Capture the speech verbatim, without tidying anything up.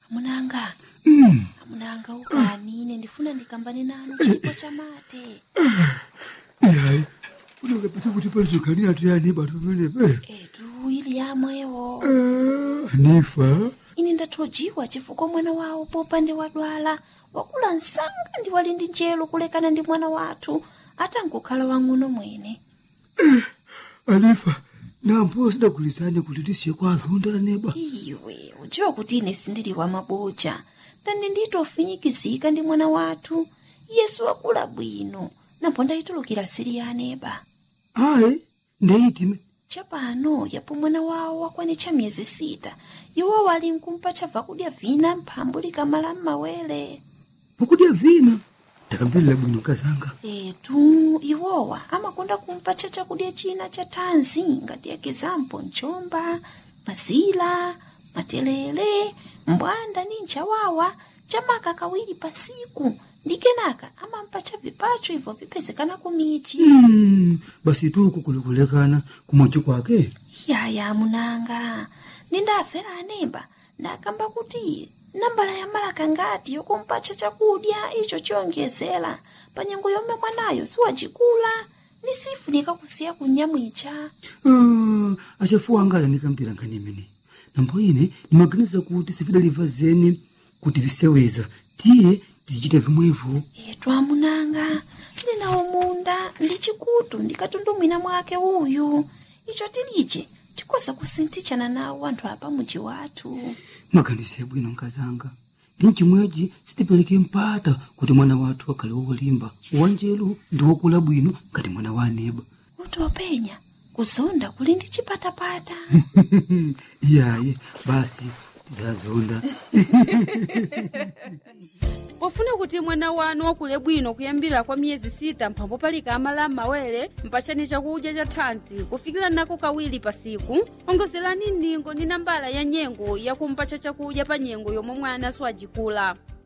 Munanga. Mm. Munanga ukani ine ndifuna ndikambane nanu chipo cha mate. Yayi. Funeka pete kuti palizokhanira tuyani batu venepe. Etu ili yamwewo. Eh, Hanifa. Ine ndathojiwa chifukwa mwana wawo popande wadwala. Wakula nsanga ndi wali ndi njelo kulekana ndi mwana wathu. Atangokhala wang'ono mwene. Hanifa. Nampo sidakulizane kuti tisiye kwa azonda neba. Iwe, ujiwa kuti ine sindili wa mabocha. Ndandi nditofinyikizika ndi mwana wathu. Yesu wakula bwino. Nampo ndayitulukira siri ya aneba. Ayi, ndeyitime. Chapano yapo mwana wawo wakwanitcha miyezi sita. Iwo wali nkumpa chabva kudya vina mphambu likamala m'mawere. Pokudya vina. Ndakamverera bwino kazanga. Etu, iwowa amakonda kumpa cha chakudya china cha thanzi ngati ekizampo nchomba, mazila, matelele, mbwanda ni nchawawa, chamaka kawiri pasiku. Ndi kenaka amampa cha vipacho hivyo vipezekana kumichi. Mm, basi tu kukulekulekana kumochi kwake. Yaya munanga, nindafera anemba, ndakamba kuti nambala ya malaka ngati yokumpacha chakudya icho chiyongezera panyengo yomwe mwanayo siwajikula ni sifu nikakusiya kunyamwicha. Ah, achafuwa angala nikampira nkanimene. Nampo ine nimaganiza kuti sifidaliva zeni kuti viseweza. Tiye tizichita vimwevo. Etu amunanga, tili nawo munda ndi chikutu ndikatundumwina mwake uyu. Icho tilije tikosa kusintichana nawo anthu apa muji wathu. Maganize bwino nkazanga. Ndi chimwechi sitipeleke mpata kuti mwana wathu akhale wolimba. Wanjelu ndi wokula bwino ngati mwana wa aneba. Utopenya kuzonda kuli ndi chipatapata. Iyaye basi tizazonda. Pofuna kuti mwana wanu wakule bwino kuyambira kwa miyezi sita mphambo palika amala mawere mpachani chakudya cha thanzi kufikira nako kawiri pasiku. Ongozerani ndingo ndi nambala ya nyengo yakumpacha chakudya pa nyengo yomwe mwana siwajikula.